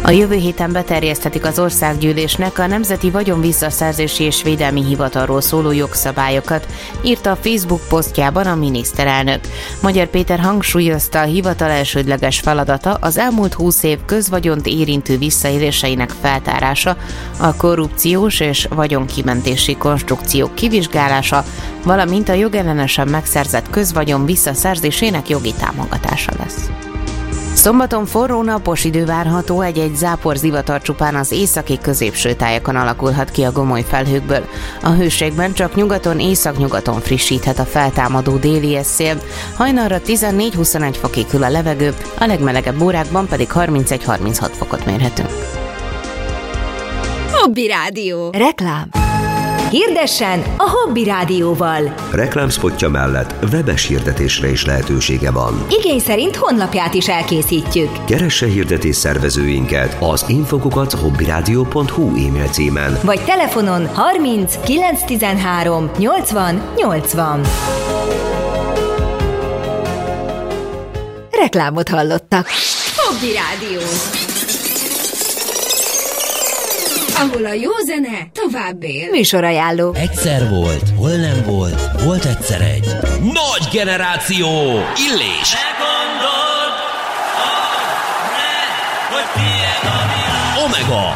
A jövő héten beterjeszthetik az Országgyűlésnek a Nemzeti Vagyonvisszaszerzési és Védelmi Hivatalról szóló jogszabályokat, írta a Facebook posztjában a miniszterelnök. Magyar Péter hangsúlyozta, a hivatal elsődleges feladata az elmúlt 20 év közvagyont érintő visszaéléseinek feltárása, a korrupciós és vagyonkimentési konstrukciók kivizsgálása, valamint a jogellenesen megszerzett közvagyon visszaszerzésének jogi támogatása lesz. Szombaton forró napos idő várható, egy-egy zápor zivatar csupán az északi középső tájakon alakulhat ki a gomoly felhőkből. A hőségben csak nyugaton, északnyugaton frissíthet a feltámadó déli szél, hajnalra 14-21 fokig hűl a levegő, a legmelegebb órákban pedig 31-36 fokot mérhetünk. Hobby Rádió. Reklám. Hirdessen a Hobby Rádióval. Reklámszpotja mellett webes hirdetésre is lehetősége van. Igény szerint honlapját is elkészítjük. Keresse hirdetés szervezőinket az info@hobbyradio.hu e-mail címen, vagy telefonon 30 913 80 80. Reklámot hallottak. Hobby Rádió. Ahol a jó zene tovább él. Műsorajánló. Egyszer volt, hol nem volt, volt egyszer egy nagy generáció. Illés. Meggondold, hogy tiéd a világ. Omega.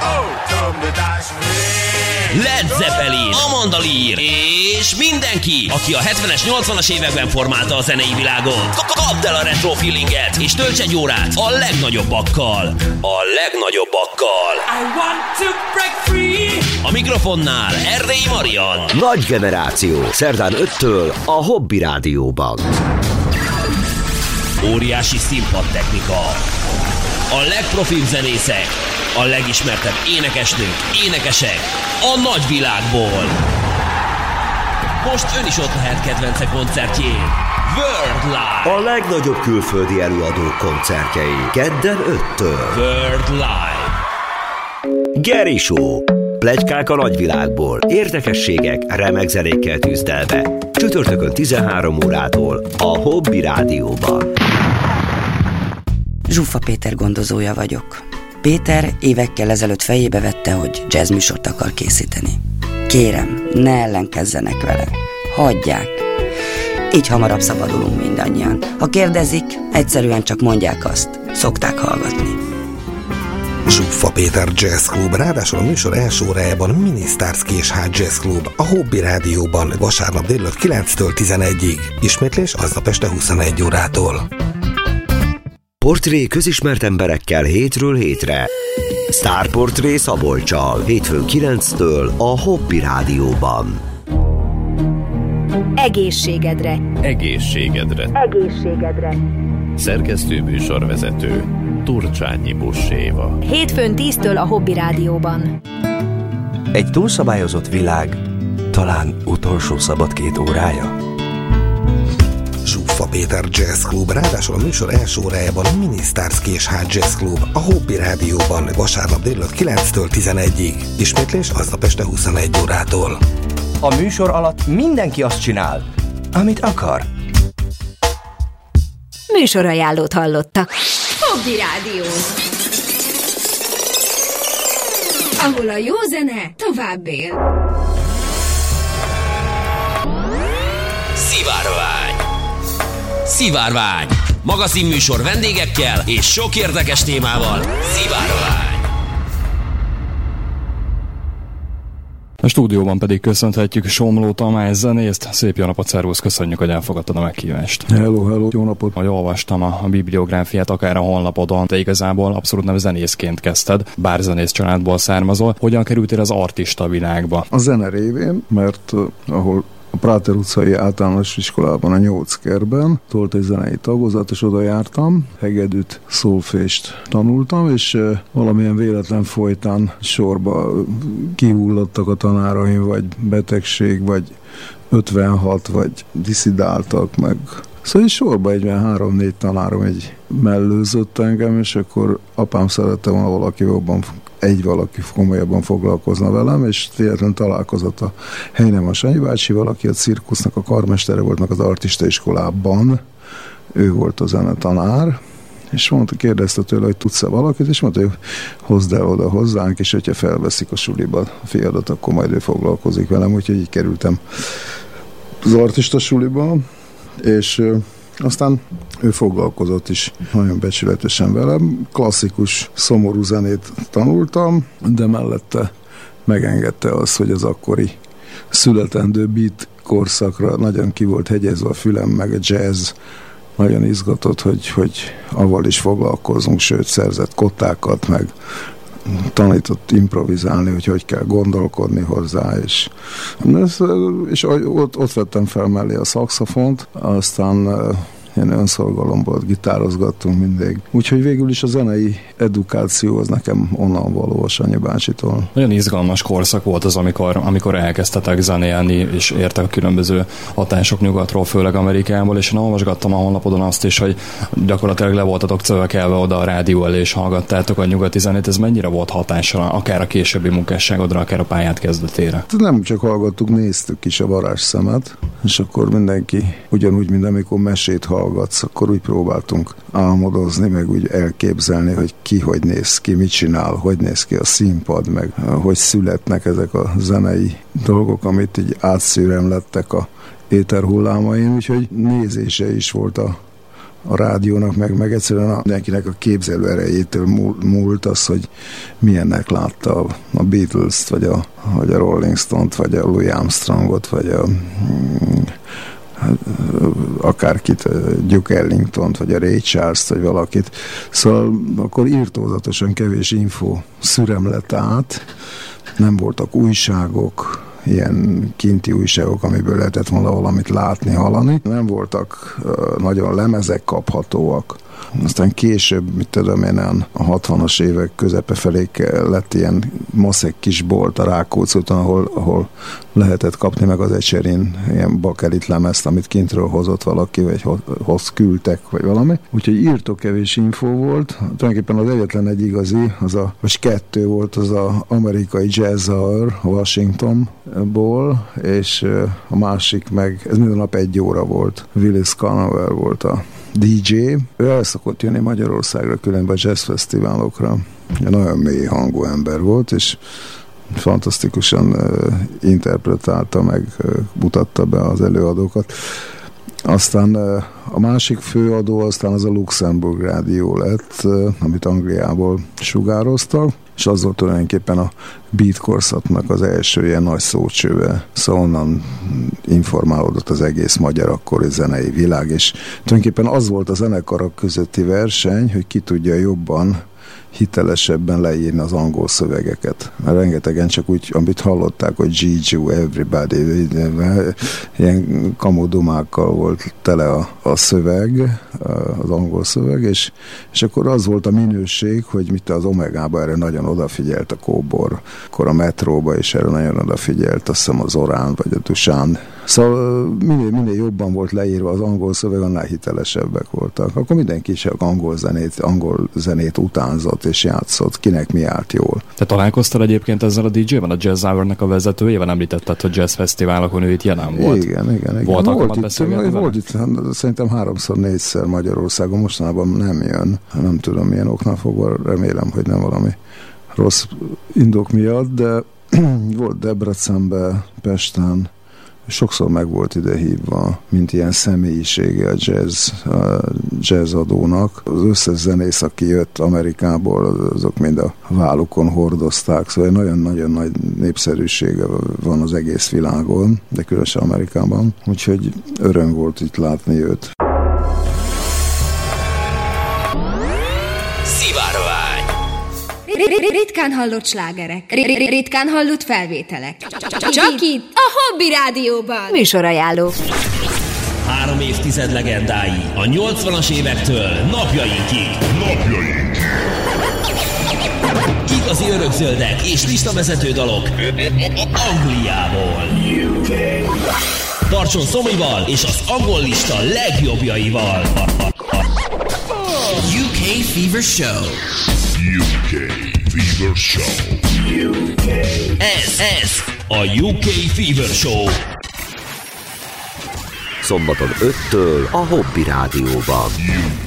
Led Zeppelin, Amanda Lear és mindenki, aki a 70-es, 80-as években formálta a zenei világot. Kapd el a retro feelinget, és tölts egy órát a legnagyobbakkal. A legnagyobbakkal. I want to break free. A mikrofonnál Erdélyi Marian. Nagy generáció, szerdán 5-től a Hobby Rádióban. Óriási színpadtechnika. A legprofibb zenészek, a legismertebb énekesnők, énekesek a nagyvilágból. Most ön is ott lehet kedvence koncertjén. World Live. A legnagyobb külföldi előadók koncertjei. Kedden 5-től. World Live. Geri Show. Pletykák a nagyvilágból. Érdekességek, remek zenékkel tűzdelve. Csütörtökön 13 órától a Hobby Rádióban. Zsuffa Péter gondozója vagyok. Péter évekkel ezelőtt fejébe vette, hogy jazzműsort akar készíteni. Kérem, ne ellenkezzenek vele. Hagyják. Így hamarabb szabadulunk mindannyian. Ha kérdezik, egyszerűen csak mondják azt. Szokták hallgatni. Zsuffa Péter Jazz Club, ráadásul a műsor első órájában Minisztárszki és Ház Jazz Club a Hobby Rádióban vasárnap délután 9-től 11-ig. Ismétlés aznap este 21 órától. Portré közismert emberekkel hétről hétre. Sztárportré Szabolccsal, hétfőn 9-től a Hobby Rádióban. Egészségedre. Egészségedre. Egészségedre. Szerkesztő műsorvezető Turcsányi Busséva. Hétfőn 10-től a Hobby Rádióban. Egy túlszabályozott világ, talán utolsó szabad 2 órája. Zsuffa Péter Jazz Club, ráadásul a műsor első órájában Minisztárszki és Ház Jazz Club a Hobby Rádióban vasárnap délután 9-től 11-ig. Ismétlés aznap este 21 órától. A műsor alatt mindenki azt csinál, amit akar. Műsorajánlót hallottak. Hobby Rádió. Ahol a jó zene tovább él. Szivárvány. Szivárvány. Magazinműsor vendégekkel és sok érdekes témával. Szivárvány. A stúdióban pedig köszönhetjük Somló Tamás zenészt. Szép jó napot, szervusz, köszönjük, hogy elfogadtad a meghívást. Hello, jó napot. Ahogy olvastam a bibliográfiát, akár a honlapodon, te igazából abszolút nem zenészként kezdted, bár zenész családból származol. Hogyan kerültél az artista világba? A zene révén, mert ahol a Práter utcai általános iskolában, a 8 kerben volt egy zenei tagozat, és oda jártam, hegedűt, szólfést tanultam, és valamilyen véletlen folytán sorba kihullottak a tanáraim, vagy betegség, vagy 56, vagy diszidáltak meg. Szóval sorba egy 3-4 tanárom egy mellőzött engem, és akkor apám szerette volna valaki komolyabban foglalkozna velem, és véletlenül találkozott a helynem a Sanyi bácsi, valaki a cirkusznak a karmestere volt, meg az artista iskolában, ő volt a zenetanár, És kérdezte tőle, hogy tudsz-e valakit, és mondta, hogy hozd el oda hozzánk, és hogyha felveszik a suliba a fiadat, akkor majd ő foglalkozik velem, úgyhogy így kerültem az artista suliba, és aztán ő foglalkozott is nagyon becsületesen velem. Klasszikus, szomorú zenét tanultam, de mellette megengedte az, hogy az akkori születendő beat korszakra nagyon ki volt hegyezve a fülem, meg a jazz nagyon izgatott, hogy avval is foglalkozunk, sőt szerzett kottákat, meg tanított improvizálni, hogy kell gondolkodni hozzá, és ott vettem fel mellé a szaxofont, aztán ilyen önszorgalomból gitározgattunk mindig. Úgyhogy végül is a zenei edukáció az nekem onnan való a Sanyi bácsitól. Nagyon izgalmas korszak volt az, amikor elkezdtetek zenélni, és értek a különböző hatások nyugatról, főleg Amerikából, és én olvasgattam a honlapodon azt is, hogy gyakorlatilag le voltatok cövekelve oda a rádió elé, és hallgattátok a nyugati zenét. Ez mennyire volt hatással akár a későbbi munkásságodra, akár a pályát kezdetére? Nem csak hallgattuk, néztük is a varázsszemet, és akkor mindenki ugyanúgy, mint amikor mesét hallgatsz, akkor úgy próbáltunk álmodozni, meg úgy elképzelni, hogy ki hogy néz ki, mit csinál, hogy néz ki a színpad, meg hogy születnek ezek a zenei dolgok, amit így átszűremlettek a éterhullámain, úgyhogy nézése is volt a rádiónak, meg egyszerűen mindenkinek a képzelő erejétől múlt az, hogy milyennek látta a Beatles-t, vagy a Rolling Stone-t, vagy a Louis Armstrongot, vagy akárkit, Duke Ellingtont, vagy a Ray Charles-t, vagy valakit. Szóval akkor irtózatosan kevés info szüremlett át, nem voltak újságok, ilyen kinti újságok, amiből lehetett volna valamit látni, hallani. Nem voltak nagyon lemezek kaphatóak. Aztán később, mit tudom én, a 60-as évek közepe felé lett ilyen maszek kis bolt a Rákóczi úton, ahol lehetett kapni meg az Ecserin ilyen bakelit lemezt, amit kintről hozott valaki, vagy küldtek, vagy valami. Úgyhogy írtok kevés infó volt. Tulajdonképpen az egyetlen egy igazi, vagy kettő volt az amerikai Jazz Hour Washingtonból, és a másik meg, ez minden nap 1 óra volt. Willis Carnaval volt a DJ. Ő el szokott jönni Magyarországra, különben a jazz fesztiválokra. Nagyon mély hangú ember volt, és fantasztikusan interpretálta, meg mutatta be az előadókat. Aztán a másik főadó aztán az a Luxemburg rádió lett, amit Angliából sugároztak, és az volt tulajdonképpen a beat korszaknak az első ilyen nagy szócsöve. Szóval onnan informálódott az egész magyar akkori zenei világ, és tulajdonképpen az volt a zenekarok közötti verseny, hogy ki tudja jobban, hitelesebben leírni az angol szövegeket. Mert rengetegen csak úgy, amit hallották, hogy G.G. Everybody, ilyen kamudumákkal volt tele a szöveg, az angol szöveg, és akkor az volt a minőség, hogy mit az Omegába erre nagyon odafigyelt a Kóbor, akkor a Metróba is erre nagyon odafigyelt, azt hiszem az Orán vagy a Tusán. Szóval minél jobban volt leírva az angol szöveg, annál hitelesebbek voltak. Akkor mindenki is angol zenét utánzott és játszott, kinek mi állt jól. Te találkoztál egyébként ezzel a DJ-vel, a Jazz Hour-nek a vezetőjével? Említetted, hogy jazz fesztiválokon ő itt jelen volt. Igen. Volt itt szerintem 3-4-szer Magyarországon, mostanában nem jön. Nem tudom milyen oknál fogva, remélem, hogy nem valami rossz indok miatt, de volt Debrecenben, Pesten, sokszor meg volt ide hívva, mint ilyen személyisége a jazzadónak. Az összes zenész, aki jött Amerikából, azok mind a vállukon hordozták, szóval nagyon-nagyon nagy népszerűsége van az egész világon, de különösen Amerikában. Úgyhogy öröm volt itt látni őt. Ritkán hallott slágerek, ritkán hallott felvételek. Csak itt, a Hobby Rádióban. Műsorajánló. 3 évtized legendái, a 80-as évektől napjainkig. Igazi örökzöldek és listavezető dalok Angliából. Tartson Szomival és az angol lista legjobbjaival. UK Fever Show. UK Fever Show. Ez a UK Fever Show. Szombaton 5-től a Hobby Rádióban.